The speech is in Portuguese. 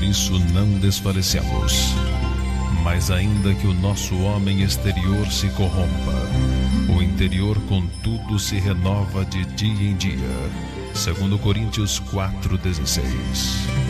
Por isso não desfalecemos. Mas ainda que o nosso homem exterior se corrompa, o interior contudo se renova de dia em dia. 2 Coríntios 4,16.